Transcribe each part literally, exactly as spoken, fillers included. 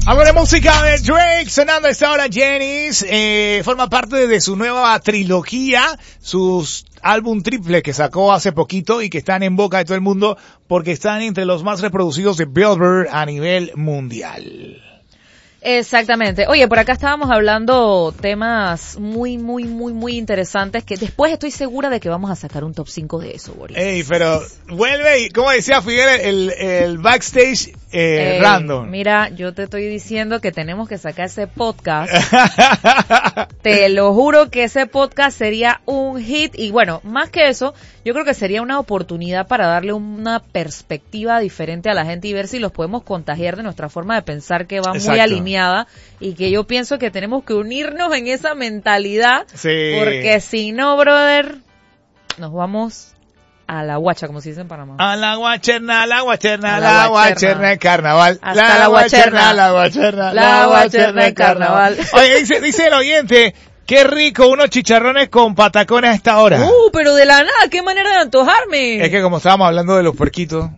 Algo de música de Drake sonando a esta hora. Janis eh, forma parte de su nueva trilogía, sus álbum triple que sacó hace poquito y que están en boca de todo el mundo porque están entre los más reproducidos de Billboard a nivel mundial. Exactamente. Oye, por acá estábamos hablando temas muy, muy, muy, muy interesantes que después estoy segura de que vamos a sacar un top cinco de eso, Boris. Ey, pero vuelve y, como decía Fidel, el, el backstage eh, Ey, random. Mira, yo te estoy diciendo que tenemos que sacar ese podcast. Te lo juro que ese podcast sería un hit y bueno, más que eso, yo creo que sería una oportunidad para darle una perspectiva diferente a la gente y ver si los podemos contagiar de nuestra forma de pensar que va Exacto. muy alineada y que yo pienso que tenemos que unirnos en esa mentalidad Sí. porque si no, brother, nos vamos a la guacha, como se dice en Panamá. A la guacherna, a la guacherna, A a la la guacherna. guacherna en carnaval. Hasta la guacherna. la guacherna, La guacherna en carnaval. Oye, dice, dice el oyente, qué rico unos chicharrones con patacones a esta hora. Uh, pero de la nada, qué manera de antojarme. Es que como estábamos hablando de los puerquitos.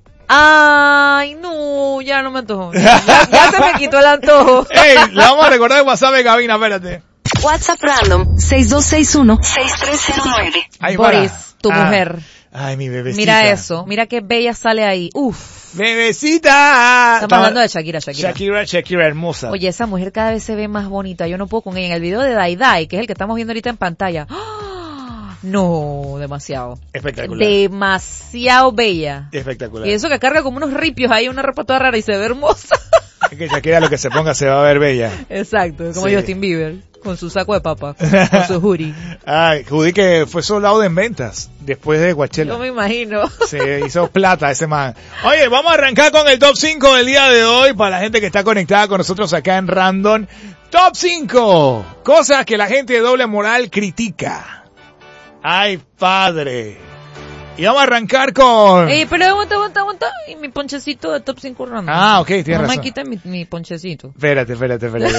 Ay, no, ya no me antojo. Ya, ya se me quitó el antojo. Ey, le vamos a recordar el WhatsApp de cabina, espérate. WhatsApp random seis dos seis uno seis tres cero nueve. Ahí Boris, para. tu Ah. mujer. Ay, mi bebecita. Mira eso, mira qué bella sale ahí. Uf. Bebecita. Estamos hablando de Shakira, Shakira. Shakira, Shakira hermosa. Oye, esa mujer cada vez se ve más bonita. Yo no puedo con ella. En el video de Dai Dai, que es el que estamos viendo ahorita en pantalla. ¡Ah! No, demasiado. Espectacular. Demasiado bella. Espectacular. Y eso que carga como unos ripios ahí, una ropa toda rara y se ve hermosa. Es que Shakira lo que se ponga se va a ver bella. Exacto, como Sí. Justin Bieber, con su saco de papa, con su hoodie. Ay, Judy que fue soldado en ventas después de Coachella. Yo me imagino. Se hizo plata ese man. Oye, vamos a arrancar con el top cinco del día de hoy para la gente que está conectada con nosotros acá en Random. Top cinco. Cosas que la gente de doble moral critica. Ay, padre. Y vamos a arrancar con... Ey, pero aguanta, aguanta, aguanta. Y mi ponchecito de top cinco random. Ah, ok, tienes no razón. me quiten mi, mi ponchecito. Espérate, espérate, espérate.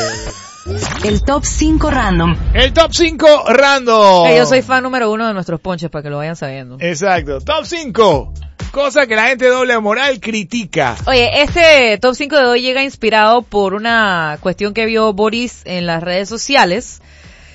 El top cinco random. El top cinco random. Ey, yo soy fan número uno de nuestros ponches, para que lo vayan sabiendo. Exacto. Top cinco. Cosas que la gente de doble moral critica. Oye, este top cinco de hoy llega inspirado por una cuestión que vio Boris en las redes sociales,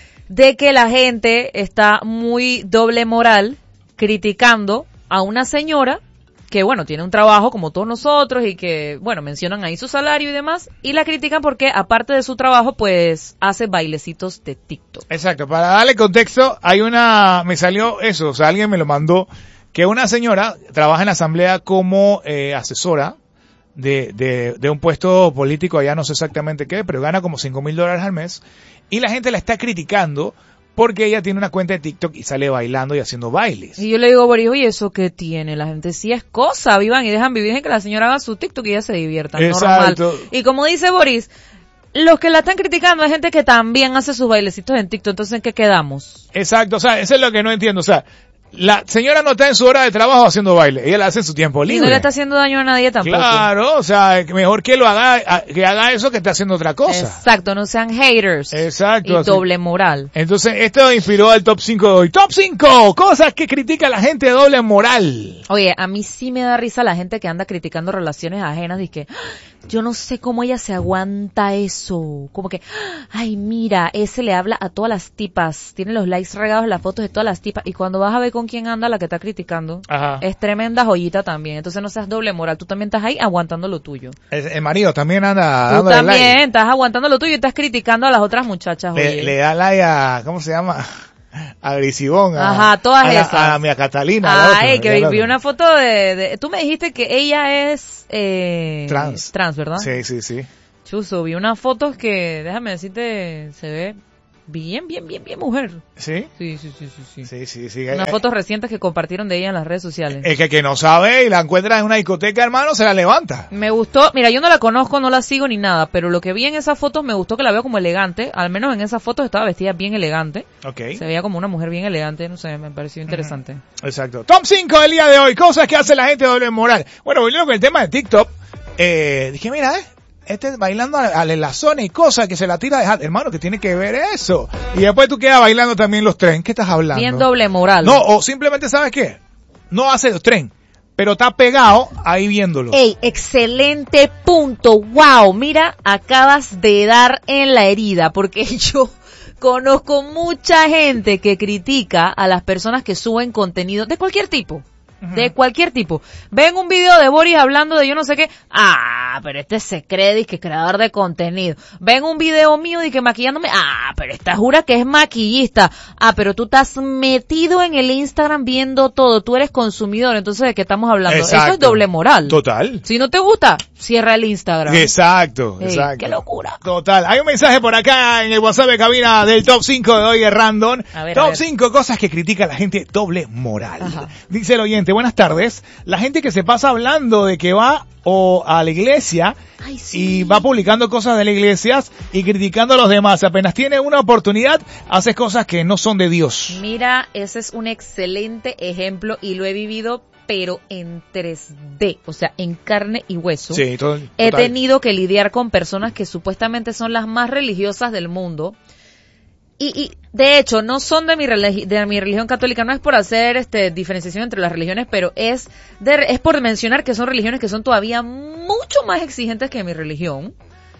de que la gente está muy doble moral criticando a una señora que, bueno, tiene un trabajo como todos nosotros y que, bueno, mencionan ahí su salario y demás, y la critican porque, aparte de su trabajo, pues, hace bailecitos de TikTok. Exacto, para darle contexto, hay una, me salió eso, o sea, alguien me lo mandó, que una señora trabaja en la asamblea como eh, asesora de, de, de un puesto político, allá no sé exactamente qué, pero gana como cinco mil dólares al mes, y la gente la está criticando porque ella tiene una cuenta de TikTok y sale bailando y haciendo bailes. Y yo le digo a Boris, oye, ¿eso qué tiene? La gente sí es cosa, vivan y dejan vivir, en que la señora haga su TikTok y ella se divierta, Exacto. normal. Y como dice Boris, los que la están criticando es gente que también hace sus bailecitos en TikTok, entonces ¿en qué quedamos? Exacto, o sea, eso es lo que no entiendo, o sea, la señora no está en su hora de trabajo haciendo baile, ella la hace en su tiempo Y libre. no le está haciendo daño a nadie tampoco. Claro, o sea, mejor que lo haga, a- que haga eso que está haciendo otra cosa. Exacto, no sean haters. Exacto. Y así. doble moral. Entonces, esto inspiró al top cinco de hoy. Top cinco, cosas que critica la gente de doble moral. Oye, a mí sí me da risa la gente que anda criticando relaciones ajenas y que, "Ah, yo no sé cómo ella se aguanta eso. Como que, "Ah, ay, mira, ese le habla a todas las tipas. Tiene los likes regados en las fotos de todas las tipas. Y cuando vas a ver con quién anda la que está criticando, Ajá. es tremenda joyita también. Entonces no seas doble moral. Tú también estás ahí aguantando lo tuyo. El, el marido también anda Tú dándole también like. estás aguantando lo tuyo y estás criticando a las otras muchachas. Le, oye. le da like a, ¿cómo se llama? A Grisibón. A, Ajá, todas a la- esas. A mi a Catalina. a la otra, Ay, que a la vi, vi otra. una foto de, de... Tú me dijiste que ella es... Eh, Trans. Trans, ¿verdad? Sí, sí, sí. Chuzo, vi unas fotos que, déjame decirte, se ve bien, bien, bien, bien mujer. ¿Sí? Sí, sí, sí, sí. sí. Sí, sí, sí. Unas Eh, fotos recientes que compartieron de ella en las redes sociales. El que, que no sabe y la encuentra en una discoteca, hermano, se la levanta. Me gustó, mira, yo no la conozco, no la sigo ni nada, pero lo que vi en esas fotos me gustó, que la veo como elegante, al menos en esas fotos estaba vestida bien elegante. Ok. Se veía como una mujer bien elegante, no sé, me pareció interesante. Exacto. Top cinco del día de hoy. Cosas que hace la gente de doble moral. Bueno, volviendo con el tema de TikTok, eh, dije, mira, eh, este bailando a, a la zona y cosas que se la tira de hat. Hermano, que tiene que ver eso. Y después tú quedas bailando también los tren. ¿Qué estás hablando? Bien doble moral. No, o simplemente, ¿sabes qué? No hace los tren. pero está pegado ahí viéndolo. Ey, excelente punto. Wow, mira, acabas de dar en la herida, porque yo conozco mucha gente que critica a las personas que suben contenido de cualquier tipo. Uh-huh. De cualquier tipo. Ven un video de Boris hablando de yo no sé qué. Ah, pero este se cree que es creador de contenido. Ven un video mío de que maquillándome. Ah, pero esta jura que es maquillista. Ah, pero tú estás metido en el Instagram viendo todo. Tú eres consumidor. Entonces, ¿de qué estamos hablando? Exacto. Eso es doble moral. Total. Si no te gusta, cierra el Instagram. Exacto, Ey, exacto. ¡Qué locura! Total. Hay un mensaje por acá en el WhatsApp de cabina del Top cinco de hoy de Random. A ver, Top a ver. cinco cosas que critica la gente doble moral. Ajá. Dice el oyente, buenas tardes. La gente que se pasa hablando de que va o a la iglesia Ay, sí. y va publicando cosas de la iglesia y criticando a los demás. Apenas tiene una oportunidad, hace cosas que no son de Dios. Mira, ese es un excelente ejemplo y lo he vivido, pero en tres D, o sea, en carne y hueso. Sí, todo, He total. tenido que lidiar con personas que supuestamente son las más religiosas del mundo. Y, y de hecho, no son de mi, religi- de mi religión católica, no es por hacer este diferenciación entre las religiones, pero es, de, es por mencionar que son religiones que son todavía mucho más exigentes que mi religión.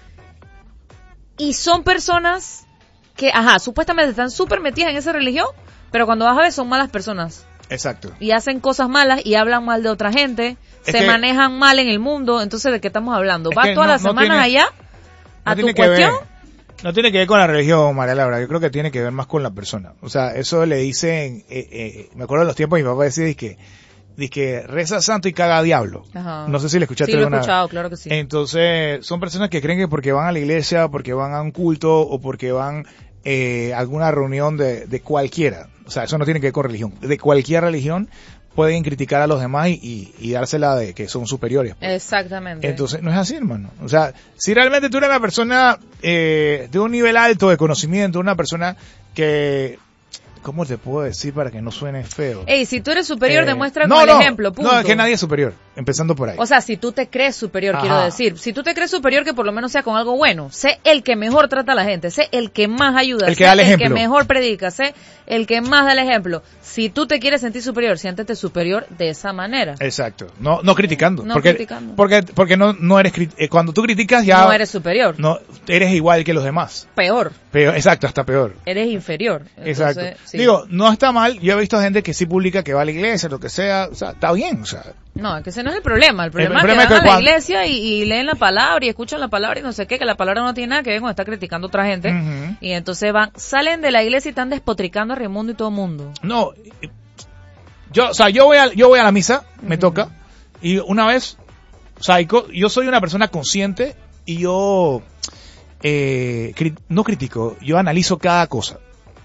Y son personas que, ajá, supuestamente están súper metidas en esa religión, pero cuando vas a ver son malas personas. Exacto. Y hacen cosas malas y hablan mal de otra gente, Es se que- manejan mal en el mundo. Entonces, ¿de qué estamos hablando? Es ¿Vas que todas no- las no semanas tiene- allá a No tu tiene que ver, cuestión? no tiene que ver con la religión, María Laura. Yo creo que tiene que ver más con la persona. O sea, eso le dicen, eh, eh, me acuerdo de los tiempos, mi papá decía, que que reza santo y caga diablo. Ajá. No sé si le escuchaste Sí, lo he alguna vez. escuchado, claro que sí. Entonces, son personas que creen que porque van a la iglesia, porque van a un culto o porque van eh, a alguna reunión de, de cualquiera. O sea, eso no tiene que ver con religión. De cualquier religión pueden criticar a los demás y, y, y dársela de que son superiores. pues. Exactamente. Entonces, no es así, hermano. O sea, si realmente tú eres una persona eh, de un nivel alto de conocimiento, una persona que... ¿Cómo te puedo decir para que no suene feo? Ey, si tú eres superior, Eh, demuestra no, con el no, ejemplo, punto. No, es que nadie es superior, empezando por ahí. O sea, si tú te crees superior, Ajá. quiero decir. Si tú te crees superior, que por lo menos sea con algo bueno. Sé el que mejor trata a la gente. Sé el que más ayuda. El que sé da el el ejemplo. que mejor predica. Sé el que más da el ejemplo. Si tú te quieres sentir superior, siéntete superior de esa manera. Exacto. No, no criticando. No porque, criticando. Porque, porque no, no eres, cri- eh, cuando tú criticas ya... No eres superior. No, eres igual que los demás. Peor. Pero, exacto, hasta peor. Eres inferior. Entonces, Exacto. sí. Digo, no está mal. Yo he visto gente que sí publica que va a la iglesia, lo que sea. O sea, está bien. O sea, No, es que ese no es el problema. El problema, problema es que es van que a la cuando- iglesia y, y leen la palabra y escuchan la palabra y no sé qué, que la palabra no tiene nada que ver con estar criticando a otra gente. Ujú. Y entonces van, salen de la iglesia y están despotricando a Raimundo y todo el mundo. no. Yo, o sea, yo voy a, yo voy a la misa, me toca. Y una vez, o sea, y co- yo soy una persona consciente y yo eh, cri- no critico, yo analizo cada cosa.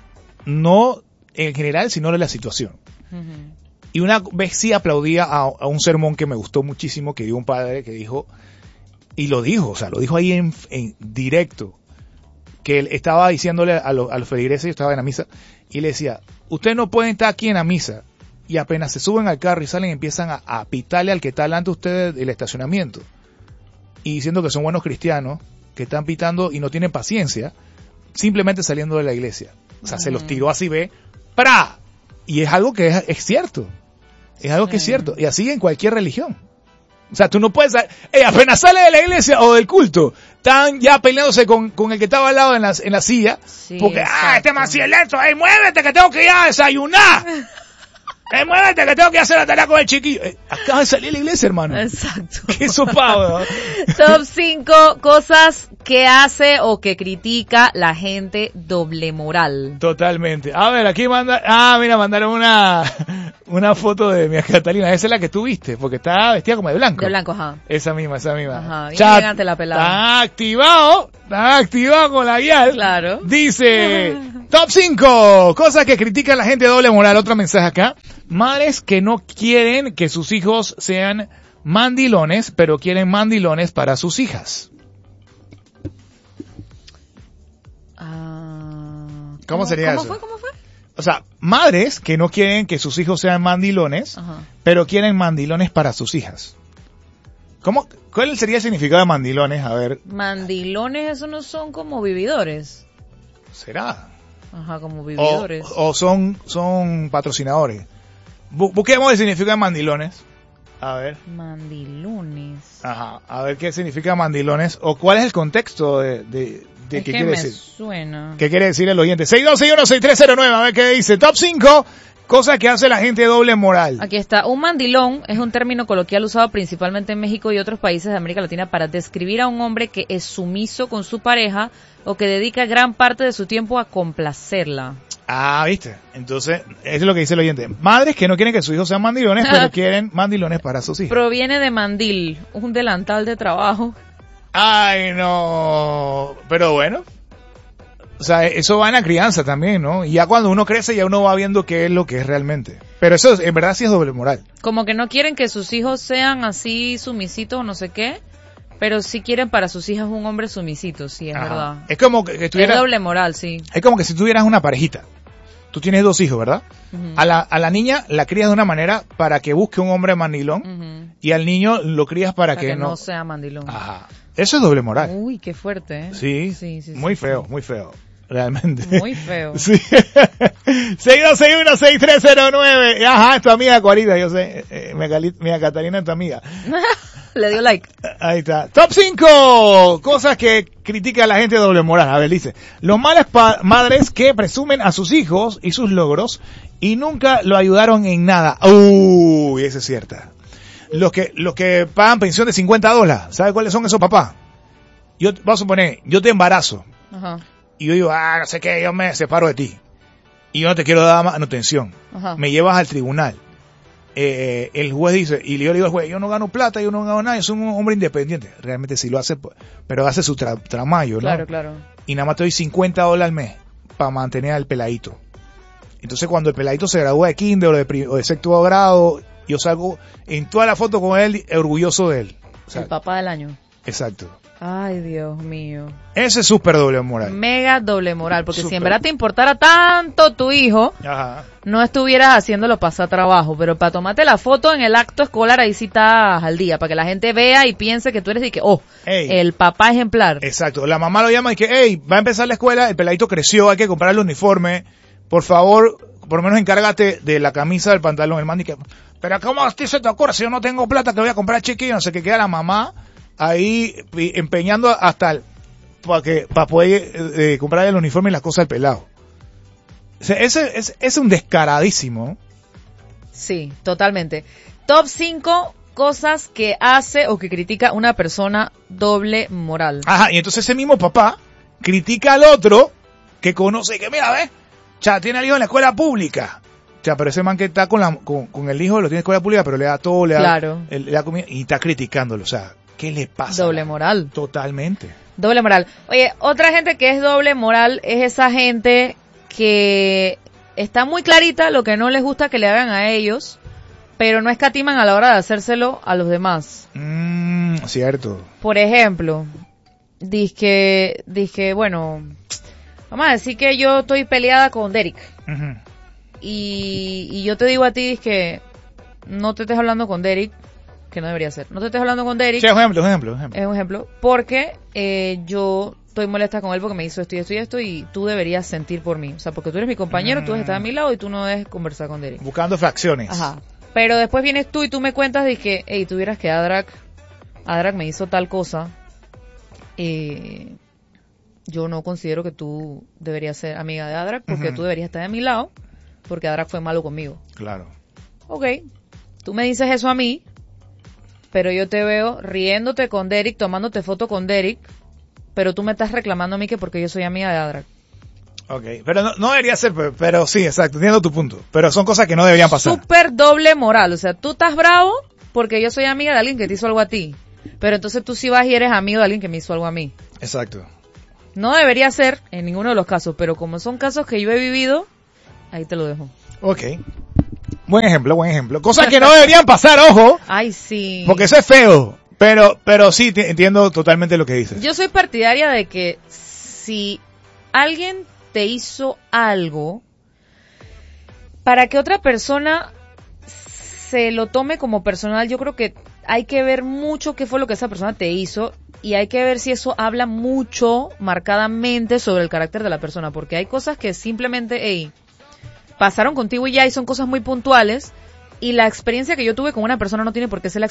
No en general, sino de la situación. Ujú. Y una vez sí aplaudía a, a un sermón que me gustó muchísimo, que dio un padre que dijo, y lo dijo, o sea, lo dijo ahí en, en directo, que él estaba diciéndole a, lo- a los feligreses, yo estaba en la misa, y le decía, ustedes no pueden estar aquí en la misa, y apenas se suben al carro y salen y empiezan a, a pitarle al que está delante de ustedes del estacionamiento, y diciendo que son buenos cristianos, que están pitando y no tienen paciencia, simplemente saliendo de la iglesia. O sea, se los tiró así, ve, ¡pra! Y es algo que es, es cierto. Es algo que es Sí. cierto. Y así en cualquier religión. O sea, tú no puedes... Ey, apenas sale de la iglesia o del culto, están ya peleándose con, con el que estaba al lado en la, en la silla. Sí, porque, ah, exacto. este más lento, ey, muévete que tengo que ir a desayunar. ¡Eh, muévete que tengo que hacer la tarea con el chiquillo! Eh, acaba de salir de la iglesia, hermano. Exacto. ¡Qué sopado! ¿no? Top cinco cosas que hace o que critica la gente doble moral. Totalmente. A ver, aquí manda... Ah, mira, mandaron una una foto de mi Catalina. Esa es la que tú viste, porque está vestida como de blanco. De blanco, ajá. Esa misma, esa misma. Ajá, bien Chat, elegante la pelada. Está activado, está activado con la guial. Claro. Dice, top cinco, cosas que critica la gente doble moral. Otro mensaje acá. Madres que no quieren que sus hijos sean mandilones, pero quieren mandilones para sus hijas. Ah, ¿Cómo sería ¿cómo eso? fue? ¿Cómo fue? O sea, madres que no quieren que sus hijos sean mandilones, Ajá. pero quieren mandilones para sus hijas. ¿Cómo? ¿Cuál sería el significado de mandilones? A ver, Mandilones, esos no son como vividores. ¿será? Ajá, como O, vividores. o son, son patrocinadores. Bu- busquemos el significado de mandilones. A ver. Mandilones. Ajá. A ver qué significa mandilones o cuál es el contexto de, de, de es qué que quiere me decir. suena. ¿Qué quiere decir el oyente? seis dos seis uno seis tres cero nueve, a ver qué dice. Top cinco cosas que hace la gente doble moral. Aquí está. Un mandilón es un término coloquial usado principalmente en México y otros países de América Latina para describir a un hombre que es sumiso con su pareja o que dedica gran parte de su tiempo a complacerla. Ah, ¿viste? Entonces, eso es lo que dice el oyente. Madres que no quieren que sus hijos sean mandilones, pero quieren mandilones para sus hijos. Proviene de mandil, un delantal de trabajo. Ay, no. Pero bueno. O sea, eso va en la crianza también, ¿no? Y ya cuando uno crece, ya uno va viendo qué es lo que es realmente. Pero eso, en verdad, sí es doble moral. Como que no quieren que sus hijos sean así sumisitos o no sé qué, pero sí quieren para sus hijas un hombre sumisito, sí, es Ajá. verdad. Es como que, que tuviera, Es doble moral, sí. es como que si tuvieras una parejita. Tú tienes dos hijos, ¿verdad? Uh-huh. A la, a la niña la crías de una manera para que busque un hombre mandilón, Uh-huh. y al niño lo crías para, Para que, que no... no sea mandilón. Ajá. Eso es doble moral. Uy, qué fuerte, ¿eh? Sí, sí, sí muy sí, feo, sí. muy feo. Realmente. Muy feo. Sí. seis dos seis uno seis tres cero nueve. Ajá, es tu amiga Cuarita, yo sé. Eh, mía, Cali- mía Catalina es tu amiga. Le dio like. Ahí está. Top cinco cosas que critica la gente de doble moral. A ver, dice. Los malas pa- madres que presumen a sus hijos y sus logros y nunca lo ayudaron en nada. Uy, esa es cierta. Los que, los que pagan pensión de cincuenta dólares. ¿Sabe cuáles son esos papás? Yo, vamos a suponer, yo te embarazo. Ajá. Y yo digo, ah, no sé qué, yo me separo de ti. Y yo no te quiero dar manutención. Ajá. Me llevas al tribunal. Eh, el juez dice, y yo le digo al juez, yo no gano plata, yo no gano nada, yo soy un hombre independiente. Realmente sí lo hace, pero hace su tra- tramayo, ¿no? Claro, claro. Y nada más te doy cincuenta dólares al mes para mantener al peladito. Entonces cuando el peladito se gradúa de kinder o de, pri- o de sexto grado, yo salgo en toda la foto con él orgulloso de él. O sea, El papá del año. exacto. Ay, Dios mío. Ese es súper doble moral. Mega doble moral, porque si Súper. en verdad te importara tanto tu hijo, Ajá. no estuvieras haciéndolo pasar trabajo, pero para tomarte la foto en el acto escolar, ahí sí estás al día, para que la gente vea y piense que tú eres de que, oh, Ey. el papá ejemplar. Exacto. La mamá lo llama y que, hey, va a empezar la escuela, el peladito creció, hay que comprar el uniforme. Por favor, por lo menos encárgate de la camisa, del pantalón. El man dice, pero ¿cómo a ti se te ocurre si yo no tengo plata que voy a comprar chiquillo? No sé qué, queda la mamá ahí pi- empeñando hasta para que para poder eh, comprar el uniforme y las cosas del pelado. O sea, ese es, es un descaradísimo. Sí, totalmente. Top cinco cosas que hace o que critica una persona doble moral. Ajá, y entonces ese mismo papá critica al otro que conoce que, mira, ¿ves? Ya tiene al hijo en la escuela pública. O sea, pero ese man que está con, la, con, con el hijo lo tiene en escuela pública, pero le da todo, le da, Claro. le da comida y está criticándolo. O sea, ¿qué le pasa? Doble moral. Totalmente. Doble moral. Oye, otra gente que es doble moral es esa gente que está muy clarita lo que no les gusta que le hagan a ellos, pero no escatiman a la hora de hacérselo a los demás. Mmm, cierto. Por ejemplo, dizque, dizque, bueno, vamos a decir que yo estoy peleada con Derek. Ujú. Y, y yo te digo a ti, dizque, no te estés hablando con Derek, que no debería ser. No te estés hablando con Derek. Sí, es un ejemplo, es un ejemplo. es un ejemplo. Es un ejemplo, porque eh, yo estoy molesta con él porque me hizo esto y esto y esto y tú deberías sentir por mí. O sea, porque tú eres mi compañero, Mm. tú estás a mi lado y tú no debes conversar con Derek. Buscando fracciones. Ajá. Pero después vienes tú y tú me cuentas de que, hey, tuvieras que Adrak, Adrak me hizo tal cosa, eh, yo no considero que tú deberías ser amiga de Adrak porque Ujú. tú deberías estar de mi lado porque Adrak fue malo conmigo. Claro. Ok, tú me dices eso a mí, pero yo te veo riéndote con Derek, tomándote foto con Derek, pero tú me estás reclamando a mí que porque yo soy amiga de Adrak. Ok, pero no, no debería ser, pero, pero sí, exacto, entiendo tu punto. Pero son cosas que no deberían pasar. Súper doble moral, o sea, tú estás bravo porque yo soy amiga de alguien que te hizo algo a ti, pero entonces tú sí vas y eres amigo de alguien que me hizo algo a mí. Exacto. No debería ser en ninguno de los casos, pero como son casos que yo he vivido, ahí te lo dejo. Ok. Buen ejemplo, buen ejemplo. Cosas que no deberían pasar, ojo, Ay, sí. porque eso es feo. Pero, pero sí, te- entiendo totalmente lo que dices. Yo soy partidaria de que si alguien te hizo algo, para que otra persona se lo tome como personal, yo creo que hay que ver mucho qué fue lo que esa persona te hizo y hay que ver si eso habla mucho, marcadamente, sobre el carácter de la persona, porque hay cosas que simplemente, hey, pasaron contigo y ya y son cosas muy puntuales y la experiencia que yo tuve con una persona no tiene por qué ser la